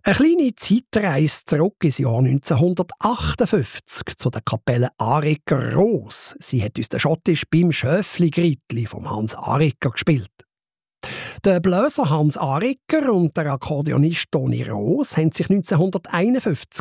Eine kleine Zeitreise zurück ins Jahr 1958 zu der Kapelle Arecker Ros. Sie hat uns den Schottisch beim Schöfli-Gritli von Hans Arecker gespielt. Der Bläser Hans Arecker und der Akkordeonist Toni Roos haben sich 1951